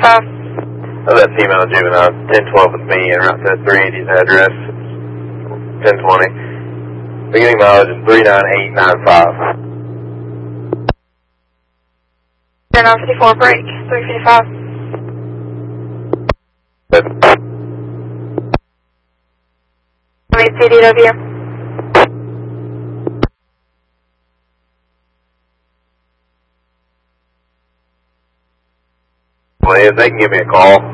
That female juvenile, 1012 with me, and route to 380's address, 1020. Beginning mileage is 39895. 954 break, 355. CDW. Well, if they can give me a call.